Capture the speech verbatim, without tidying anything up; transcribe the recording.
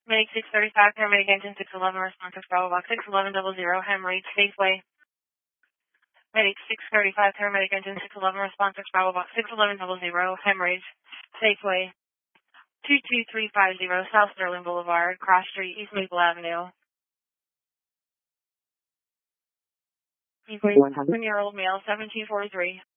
Medic six thirty-five, paramedic engine six eleven, responsive Bravo box six eleven double zero, hemorrhage, Safeway. Medic six thirty-five, paramedic engine six eleven, responsive Bravo box six eleven double zero, hemorrhage, Safeway. two two three five zero, South Sterling Boulevard, Cross Street, East Maple Avenue. one hundred. one year old male, seventeen forty-three.